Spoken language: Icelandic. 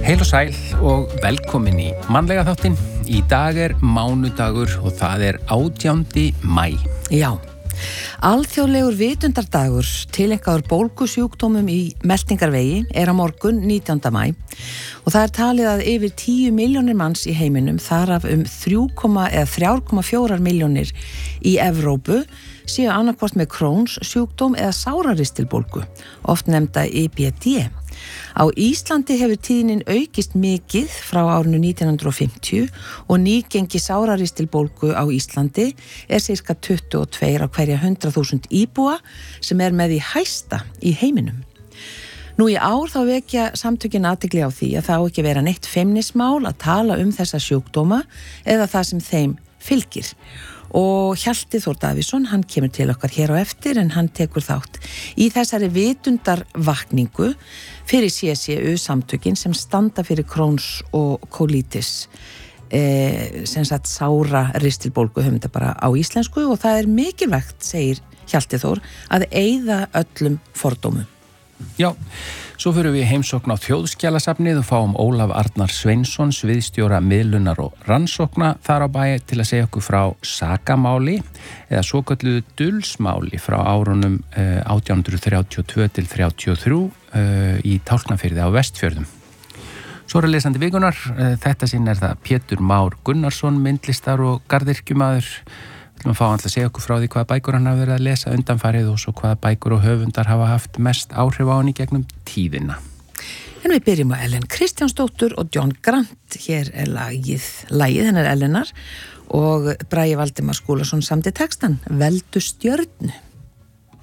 Heil og sæl og velkomin í mannlega þáttinn. Í dag mánudagur og það 18. maí. Já, alþjóðlegur vitundardagur tileinkaður bólgusjúkdómum í meltingarvegi á morgun 19. maí og það talið að yfir 10 milljónir manns í heiminum, þar af 3,4 milljónir í Evrópu, séu annarkvort með Crohns sjúkdóm eða sáraristilbólgu, oft nefnda EBD. Á Íslandi hefur tíðnin aukist mikið frá árinu 1950 og nýgengi sáraristilbólgu á Íslandi sirka 22 á hverja 100.000 íbúa sem með því hæsta í heiminum. Nú í ár þá vekja samtökin athygli á því að það á ekki vera neitt feimnismál að tala þessa sjúkdóma eða það sem þeim fylgir. Og Hjalti Þór Davíðsson, hann kemur til okkar hér á eftir en hann tekur þátt í þessari vitundarvakningu fyrir CSU samtökin sem standa fyrir Crohns og kólitis, sem sagt sára ristilbólgu, höfum þetta bara á íslensku, og það mikilvægt, segir Hjalti Þór, að eyða öllum fordómum. Já, svo fyrir við heimsókn á Þjóðskjalasafnið og fáum Ólaf Arnar Sveinsson, sviðstjóra miðlunar og rannsókna þar á bæ til að segja okkur frá sakamáli eða svokölluðu dulsmáli frá árunum 1832 til 33 í Tálknafirði á Vestfjörðum. Svo lesandi vikunar, þetta sinn það Pétur Már Gunnarsson, myndlistar og garðyrkjumaður. Við ætlum að fá hann til að segja okkur frá því hvaða bækur hann hafa verið að lesa undanfarið og svo hvaða bækur og höfundar hafa haft mest áhrif á hann í gegnum tíðina. En við byrjum á Ellen Kristjánsdóttur og John Grant. Hér lagið hennar Ellenar og Bragi Valdimar Skúlason samdi textan Veldu stjörnu.